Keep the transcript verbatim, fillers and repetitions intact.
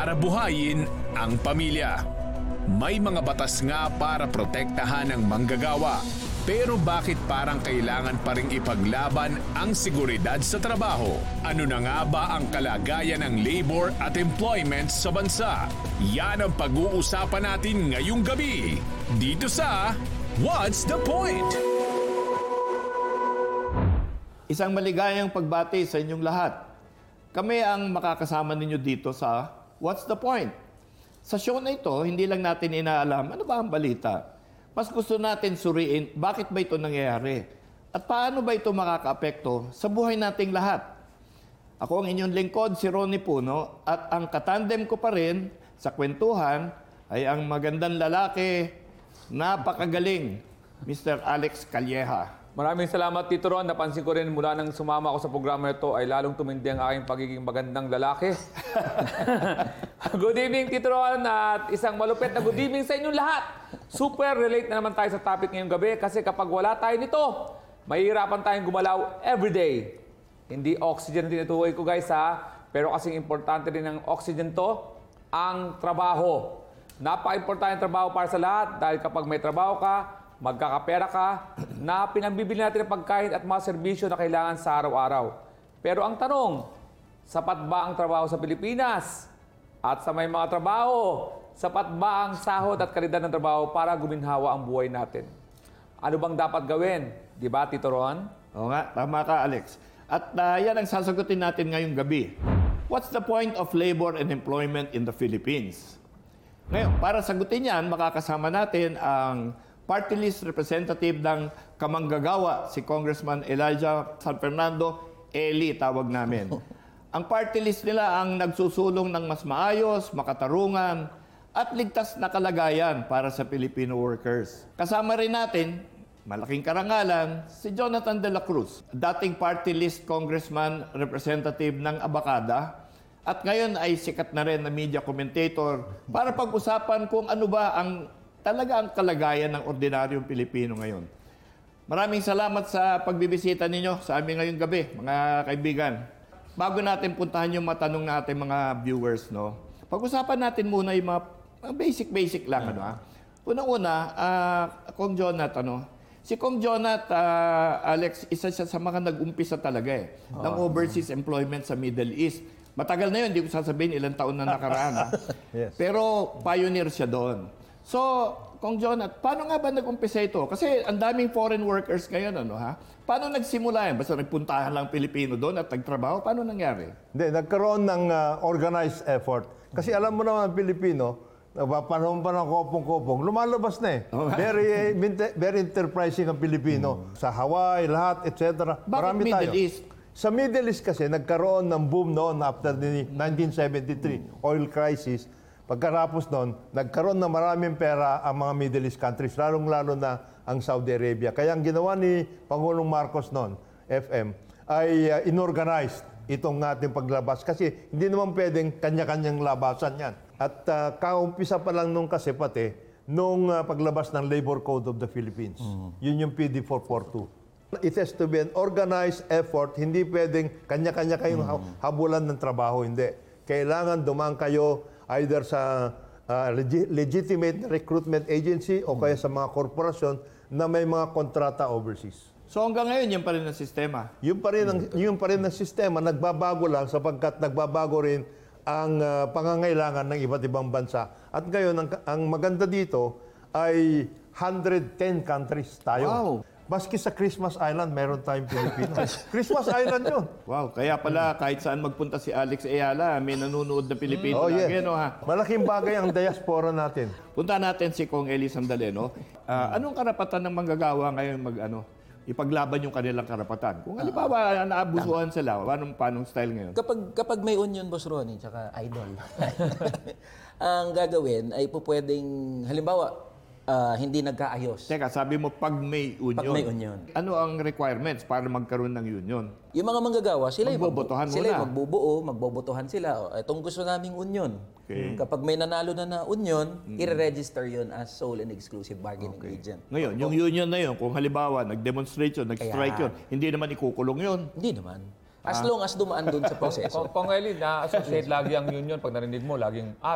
para buhayin ang pamilya. May mga batas nga para protektahan ang manggagawa. Pero bakit parang kailangan pa ring ipaglaban ang seguridad sa trabaho? Ano na nga ba ang kalagayan ng labor at employment sa bansa? Yan ang pag-uusapan natin ngayong gabi. Dito sa What's the Point? Isang maligayang pagbati sa inyong lahat. Kami ang makakasama ninyo dito sa What's the Point? Sa show na ito, hindi lang natin inaalam ano ba ang balita. Mas gusto natin suriin bakit ba ito nangyayari at paano ba ito makakaapekto sa buhay nating lahat. Ako ang inyong lingkod, si Ronnie Puno, at ang katandem ko pa rin sa kwentuhan ay ang magandang lalaki, napakagaling, Mister Alex Calleja. Maraming salamat, Tito Ron. Napansin ko rin mula nang sumama ako sa programa ito ay lalong tumindi ang aking pagiging magandang lalaki. Good evening, Tito Ron, at isang malupit na good evening sa inyong lahat. Super relate na naman tayo sa topic ngayong gabi kasi kapag wala tayo nito, mahihirapan tayong gumalaw everyday. Hindi oxygen din ituloy ko, guys, ha? Pero kasing importante rin ng oxygen to, ang trabaho. Napaka-importante ang trabaho para sa lahat dahil kapag may trabaho ka, magkakapera ka, na pinambibili natin ng pagkain at mga serbisyo na kailangan sa araw-araw. Pero ang tanong, sapat ba ang trabaho sa Pilipinas? At sa may mga trabaho, sapat ba ang sahod at kalidad ng trabaho para guminhawa ang buhay natin? Ano bang dapat gawin? Di ba, Tito Ron? Oo nga, tama ka, Alex. At uh, yan ang sasagutin natin ngayong gabi. What's the point of labor and employment in the Philippines? Ngayon, para sagutin yan, makakasama natin ang party list representative ng kamanggagawa, si Congressman Elijah San Fernando, Eli tawag namin. Ang party list nila ang nagsusulong ng mas maayos, makatarungan, at ligtas na kalagayan para sa Filipino workers. Kasama rin natin, malaking karangalan, si Jonathan de la Cruz, dating party list congressman representative ng Abacada, at ngayon ay sikat na rin na media commentator para pag-usapan kung ano ba ang talaga ang kalagayan ng ordinaryong Pilipino ngayon. Maraming salamat sa pagbibisita ninyo sa amin ngayong gabi, mga kaibigan. Bago natin puntahan yung matanong natin mga viewers, no? Pag-usapan natin muna yung mga basic-basic lang. Ano, ha? Unang-una, uh, Kong Jonat, ano? Si Kong Jonat, uh, Alex, isa siya sa mga nag-umpisa talaga eh, oh, ng overseas employment sa Middle East. Matagal na yun, hindi ko sasabihin ilang taon na nakaraan. Ha? Yes. Pero pioneer siya doon. So, Kong Jonat, paano nga ba nag-umpisa ito? Kasi ang daming foreign workers ngayon, ano ha? Paano nagsimula yan? Basta nagpuntahan lang Pilipino doon at nagtrabaho? Paano nangyari? Hindi, nagkaroon ng uh, organized effort. Kasi alam mo naman ang Pilipino, panahon pa ng kopong-kopong, lumalabas na eh. Oh, very, uh, very enterprising ang Pilipino. Hmm. Sa Hawaii, lahat, et cetera. Bakit Marami Middle tayo. East? Sa Middle East kasi, nagkaroon ng boom noon after the nineteen seventy-three hmm. oil crisis. Pagkarapos noon, nagkaroon na maraming pera ang mga Middle East countries, lalong-lalo na ang Saudi Arabia. Kaya ang ginawa ni Pangulong Marcos noon, F M, ay uh, inorganized itong ating paglabas. Kasi hindi naman pwedeng kanya-kanyang labasan yan. At uh, kaumpisa pa lang nung kasi pati, nung uh, paglabas ng Labor Code of the Philippines. Mm-hmm. Yun yung P D four forty-two. It has to be an organized effort. Hindi pwedeng kanya-kanya kayong mm-hmm. habulan ng trabaho. Hindi. Kailangan dumaan kayo either sa uh, legi- legitimate recruitment agency o kaya sa mga korporasyon na may mga kontrata overseas. So hanggang ngayon, yun pa rin ang sistema? Yun pa rin ang, yun pa rin ang sistema. Nagbabago lang sapagkat nagbabago rin ang uh, pangangailangan ng iba't ibang bansa. At ngayon, ang, ang maganda dito ay one hundred ten countries tayo. Wow! Maski sa Christmas Island, meron tayong Pilipino. Christmas Island yun. Wow, kaya pala kahit saan magpunta si Alex Ayala, may nanonood na Pilipino oh, lagi, yes. no, ha? Malaking bagay ang diaspora natin. Punta natin si Kong Eli sandali, no? Uh, anong karapatan ng manggagawa ngayon mag, ano, ipaglaban yung kanilang karapatan? Kung halimbawa, uh, naabusuhan sila, paano, paano style ngayon? Kapag, kapag may union, Boss Ronnie, tsaka idol, ang gagawin ay po pwedeng, halimbawa, uh, hindi nagkaayos. Teka, sabi mo pag may union. Pag may union. Ano ang requirements para magkaroon ng union? Yung mga manggagawa, sila yung magbobotohan sila yung muna. magbubuo, magbobotohan sila. O, itong gusto naming union. Okay. Kapag may nanalo na na union, mm. i-register yun as sole and exclusive bargaining Okay. agent. Ngayon, yung union na yun, kung halimbawa, nag-demonstrate yun, nag-strike Kaya- yun, hindi naman ikukulong yun. Hindi naman. As long as dumaan dun sa proseso. Kung, kung Eli, na-associate lagi ang union pag narinig mo, laging, ah,